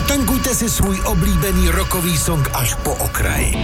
Natankujte si svůj oblíbený rockový song až po okraj.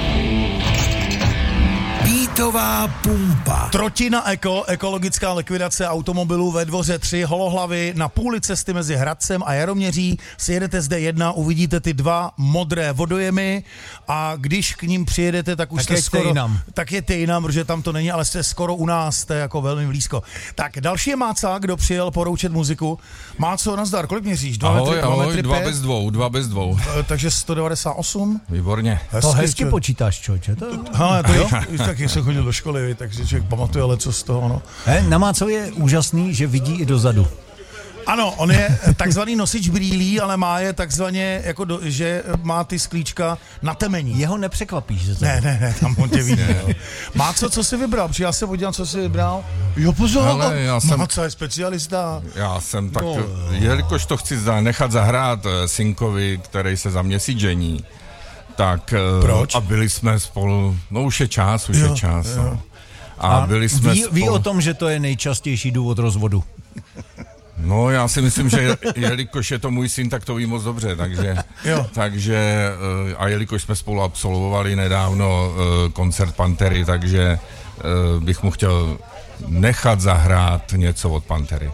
Beatová pumpa. Trotina ekologická likvidace automobilů ve Dvoře 3 Holohlavy na půli cesty mezi Hradcem a Jaroměří. Sjedete zde 1, uvidíte ty 2 modré vodojemy a když k ním přijedete, tak už tak jste skoro... Jinam. Tak je jinam, protože tam to není, ale jste skoro u nás, jste jako velmi blízko. Tak další je Máca, kdo přijel poroučet muziku. Máco, nazdar, kolik měříš? 2 metry, 2 metry 5? 2 bez 2. Takže 198? Výborně. To hezky počítáš, člověče. Hele, to jo? Taky jsem chodil do školy, takže člověk pamatuje, ale co z toho, no. Na Mácovi je úžasný, že vidí i dozadu. Ano, on je takzvaný nosič brýlí, ale má je takzvaně, jako že má ty sklíčka na temení. Jeho nepřekvapíš, že to? Ne, tam on tě vidí. Máco, co jsi vybral? Protože já se podívám, co jsi vybral. Jo, pozor, Máco je specialista. Já jsem tak, jelikož to chci nechat zahrát synkovi, který se za měsíc žení, tak proč? A byli jsme spolu, no už je čas. Jo. No. A byli jsme ví o tom, že to je nejčastější důvod rozvodu? No, já si myslím, že jelikož je to můj syn, tak to ví moc dobře, takže a jelikož jsme spolu absolvovali nedávno koncert Pantery, takže bych mu chtěl nechat zahrát něco od Pantery.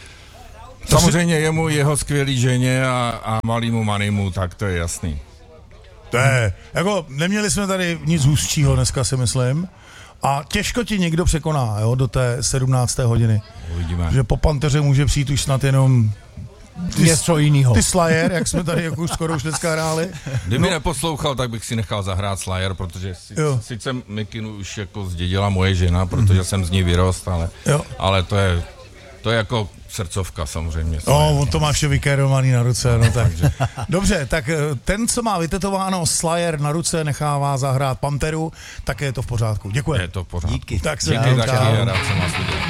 Samozřejmě jemu, jeho skvělý ženě a malýmu Manimu, tak to je jasný. To je, jako neměli jsme tady nic hustšího dneska, si myslím. A těžko ti někdo překoná, jo, do té 17. hodiny. Uvidíme. Že po Panteře může přijít už snad jenom něco jiného. Ty Slayer, jak jsme tady jako už skoro už dneska hráli. Kdyby neposlouchal, tak bych si nechal zahrát Slayer, protože sice Mikinu už jako zdědila moje žena, protože jsem z ní vyrost, ale to je jako srdcovka samozřejmě. No, on to má vše vykérovaný na ruce, no tak. Dobře, tak ten, co má vytetováno Slayer na ruce, nechává zahrát Panteru, tak je to v pořádku. Děkuji. Je to v pořádku. Díky. Tak se Díky taky, rád jsem vás viděl.